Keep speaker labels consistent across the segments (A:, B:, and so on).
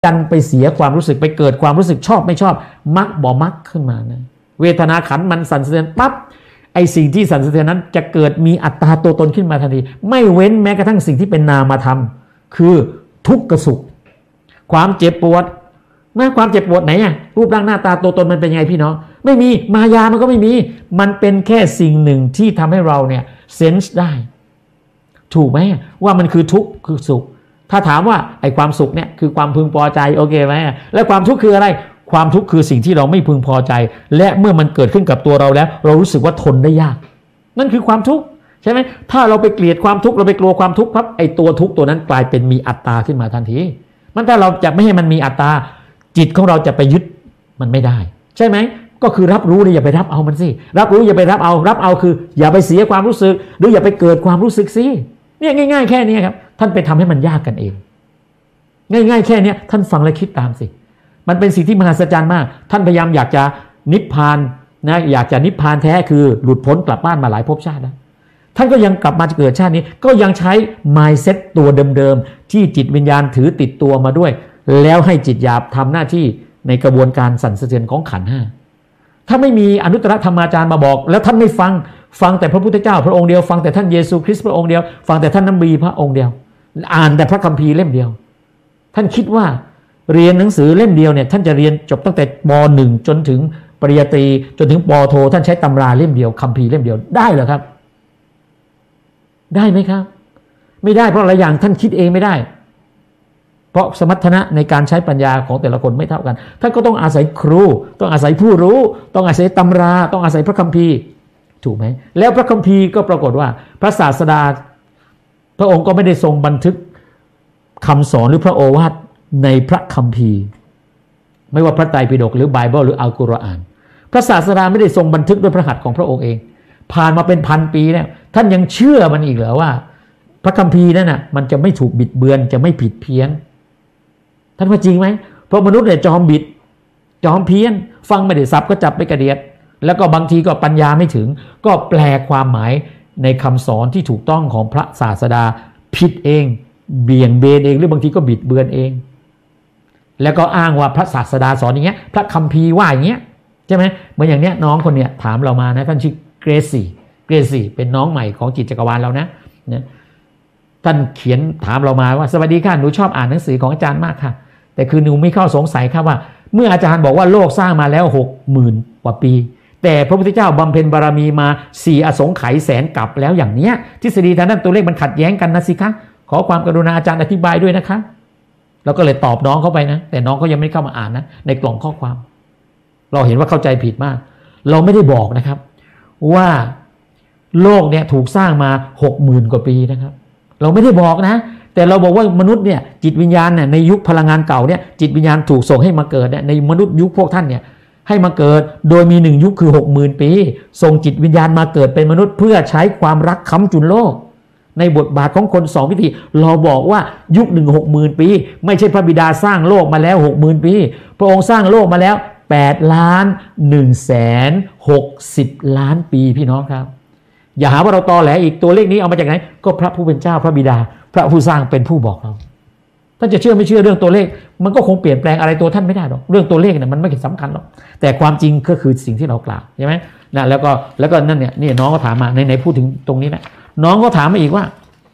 A: ดันไปเสียความรู้สึกไปเกิดความรู้สึกชอบไม่ชอบมักบ่มักขึ้นมานะเวทนาขันมันสั่นสะเทือนปั๊บไอสิ่งที่สั่นสะเทือนนั้นจะเกิดมีอัตตาตัวตนขึ้นมาทันทีไม่เว้นแม้กระทั่งสิ่งที่เป็นนามธรรมคือทุกข์กับสุขความเจ็บปวดแม้ความเจ็บปวดไหนอ่ะรูปร่างหน้าตาตัวตนมันเป็นยังไงพี่น้องไม่มีมายามันก็ไม่มีมันเป็นแค่สิ่งหนึ่งที่ทำให้เราเนี่ยเซนส์ได้ถูกไหมว่ามันคือทุกข์คือสุขถ้าถามว่าไอ้ความสุขเนี่ยคือความพึงพอใจโอเคไหมและความทุกข์คืออะไรความทุกข์คือสิ่งที่เราไม่พึงพอใจและเมื่อมันเกิดขึ้นกับตัวเราแล้วเรารู้สึกว่าทนได้ยากนั่นคือความทุกข์ใช่ไหมถ้าเราไปเกลียดความทุกข์เราไปกลัวความทุกข์ปั๊บไอ้ตัวทุกข์ตัวนั้นกลายเป็นมีอัตตาขึ้นมาทันทีมันถ้าเราจะไม่ให้มันมีอัตตาจิตของเราจะไปยึดมันไม่ได้ใช่ไหมก็คือรับรู้เลยอย่าไปรับเอามันสิรับรู้อย่าไปรับเอาคืออย่าไปเสียความรู้สึกหรืออย่าไปเกิดความรู้สึกสิเนี่ยง่ายๆแค่นี้ครับท่านไปทำให้มันยากกันเองง่ายๆแค่นี้ท่านฟังและคิดตามสิมันเป็นสิ่งที่มหัศจรรย์มากท่านพยายามอยากจะนิพพานนะอยากจะนิพพานแท้คือหลุดพ้นกลับบ้านมาหลายภพชาตินะท่านก็ยังกลับมาเกิดชาตินี้ก็ยังใช้ mindset ตัวเดิมๆที่จิตวิญญาณถือติดตัวมาด้วยแล้วให้จิตหยาบทำหน้าที่ในกระบวนการสั่นสะเทือนของขันธ์ห้าถ้าไม่มีอนุตตรธรรมาจารย์มาบอกแล้วท่านไม่ฟังแต่พระพุทธเจ้าพระองค์เดียวฟังแต่ท่านเยซูคริสต์พระองค์เดียวฟังแต่ท่านนบีพระองค์เดียวอ่านแต่พระคัมภีร์เล่มเดียวท่านคิดว่าเรียนหนังสือเล่มเดียวเนี่ยท่านจะเรียนจบตั้งแต่ป .1 จนถึงปริญญาตรีจนถึงป.โทท่านใช้ตำราเล่มเดียวคัมภีร์เล่มเดียวได้เหรอครับได้ไหมครับไม่ได้เพราะหลายอย่างท่านคิดเองไม่ได้เพราะสมรรถนะในการใช้ปัญญาของแต่ละคนไม่เท่ากันท่านก็ต้องอาศัยครูต้องอาศัยผู้รู้ต้องอาศัยตำราต้องอาศัยพระคัมภีร์ถูกไหมแล้วพระคัมภีร์ก็ปรากฏว่าพระศาสดาพระองค์ก็ไม่ได้ทรงบันทึกคำสอนหรือพระโอวาทในพระคัมภีร์ไม่ว่าพระไตรปิฎกหรือไบเบิลหรืออัลกุรอานพระศาสดาไม่ได้ทรงบันทึกด้วยพระหัตถ์ของพระองค์เองผ่านมาเป็นพันปีแล้วท่านยังเชื่อมันอีกเหรอว่าพระคัมภีร์นั่นน่ะมันจะไม่ถูกบิดเบือนจะไม่ผิดเพี้ยนท่านว่าจริงไหมเพราะมนุษย์เนี่ยจอมบิดจอมเพี้ยนฟังไม่ได้สับก็จับไปกระเดียดแล้วก็บางทีก็ปัญญาไม่ถึงก็แปลความหมายในคำสอนที่ถูกต้องของพระศาสดาผิดเองเบี่ยงเบนเองหรือบางทีก็บิดเบือนเองแล้วก็อ้างว่าพระศาสดาสอนอย่างเงี้ยพระคัมภีร์ว่าอย่างเงี้ยใช่ไหมเหมือนอย่างเนี้ยน้องคนเนี้ยถามเรามานะท่านชื่อเกรซี่เป็นน้องใหม่ของจิตจักรวาลเรานะท่านเขียนถามเรามาว่าสวัสดีค่ะหนูชอบอ่านหนังสือของอาจารย์มากค่ะแต่คือหนูไม่เข้าสงสัยค่ะว่าเมื่ออาจารย์บอกว่าโลกสร้างมาแล้ว 60,000 กว่าปีแต่พระพุทธเจ้าบำเพ็ญบารมีมา4อสงไขยแสนกับแล้วอย่างเนี้ยทฤษฎีทางด้านตัวเลขมันขัดแย้งกันนะสิคะขอความกรุณาอาจารย์อธิบายด้วยนะคะเราก็เลยตอบน้องเข้าไปนะแต่น้องเขายังไม่เข้ามาอ่านนะในกล่องข้อความเราเห็นว่าเข้าใจผิดมากเราไม่ได้บอกนะครับว่าโลกเนี่ยถูกสร้างมา 60,000 กว่าปีนะครับเราไม่ได้บอกนะแต่เราบอกว่ามนุษย์เนี่ยจิตวิญญาณเนี่ยในยุคพลังงานเก่าเนี่ยจิตวิญญาณถูกส่งให้มาเกิดเนี่ยในมนุษย์ยุคพวกท่านเนี่ยให้มาเกิดโดยมี1ยุคคือ 60,000 ปีส่งจิตวิญญาณมาเกิดเป็นมนุษย์เพื่อใช้ความรักค้ำจุนโลกในบทบาทของคน2วิธีเราบอกว่ายุค60,000 ปีไม่ใช่พระบิดาสร้างโลกมาแล้ว 60,000 ปีพระองค์สร้างโลกมาแล้ว8,160,000,000 ล้านปีพี่น้องครับอย่าหาว่าเราตอแหลอีกตัวเลขนี้เอามาจากไหนก็พระผู้เป็นเจ้าพระบิดาพระผู้สร้างเป็นผู้บอกเราท่านจะเชื่อไม่เชื่อเรื่องตัวเลขมันก็คงเปลี่ยนแปลงอะไรตัวท่านไม่ได้หรอกเรื่องตัวเลขเนี่ยมันไม่สำคัญหรอกแต่ความจริงก็คือสิ่งที่เรากล่าวใช่ไหมนะแล้วก็นั่นเนี่ยนี่น้องก็ถามมาในพูดถึงตรงนี้นะน้องก็ถามมาอีกว่า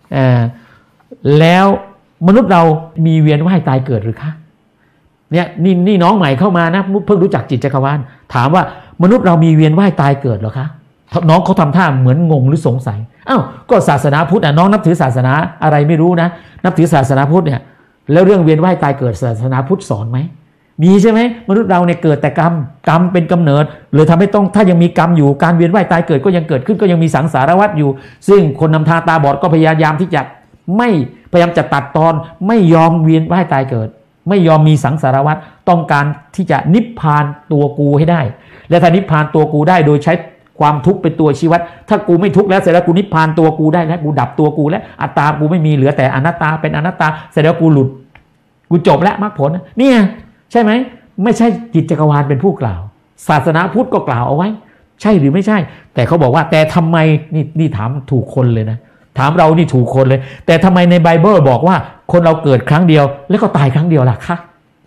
A: แล้วมนุษย์เรามีเวียนว่ายตายเกิดหรือคะเนี่ยนี่น้องใหม่เข้ามานะเพิ่งรู้จักจิตจักรวาลถามว่ามนุษย์เรามีเวียนว่ายตายเกิดหรอคะน้องเขาทำท่าเหมือนงงหรือสงสัยอ้าวก็ศาสนาพุทธน้องนับถือศาสนาอะไรไม่รู้นะนับถือศาสนาพุทธเนี่ยแล้วเรื่องเวียนว่ายตายเกิดศาสนาพุทธสอนไหมมีใช่ไหมมนุษย์เราเนี่ยเกิดแต่กรรมเป็นกำเนิดเลยทำให้ต้องถ้ายังมีกรรมอยู่การเวียนว่ายตายเกิดก็ยังเกิดขึ้นก็ยังมีสังสารวัฏอยู่ซึ่งคนนำทางตาบอดก็พยายามที่จะตัดตอนไม่ยอมเวียนว่ายตายเกิดไม่ยอมมีสังสารวัฏต้องการที่จะนิพพานตัวกูให้ได้และถ้านิพพานตัวกูได้โดยใช้ความทุกข์เป็นตัวชี้วัดถ้ากูไม่ทุกข์แล้วเสร็จแล้วกูนิพพานตัวกูได้แล้วกูดับตัวกูแล้วอัตตากูไม่มีเหลือแต่อนัตตาเป็นอนัตตาเสร็จแล้วกูหลุดกูจบแล้วมรรคผลเนี่ยใช่ไหมไม่ใช่จิตจักรวาลเป็นผู้กล่าวศาสนาพุทธก็กล่าวเอาไว้ใช่หรือไม่ใช่แต่เขาบอกว่าแต่ทำไมนี่ถามถูกคนเลยนะถามเรานี่ถูกคนเลยแต่ทำไมในไบเบิลบอกว่าคนเราเกิดครั้งเดียวแล้วก็ตายครั้งเดียวล่ะคะ